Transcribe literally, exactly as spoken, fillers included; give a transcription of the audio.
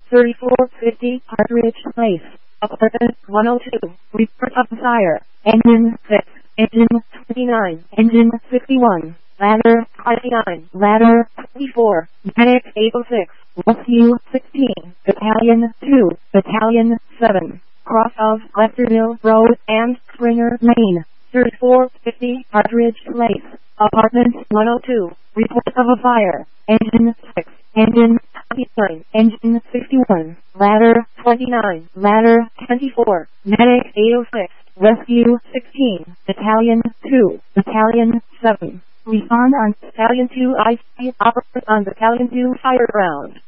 thirty-four fifty Partridge Place, apartment one oh two, report of fire, engine six, engine twenty-nine, engine sixty-one, ladder twenty-nine, ladder twenty-four, medic eight oh six, rescue sixteen, battalion two, battalion seven, cross of Lesterville Road and Springer Lane, thirty-four fifty Partridge Place, apartment one oh two, report of a fire, engine six, engine twenty-nine, engine sixty-one, ladder twenty-nine, ladder twenty-four, medic eight oh six, rescue sixteen, battalion two, battalion seven, respond on battalion two I C, operate on battalion two fire ground.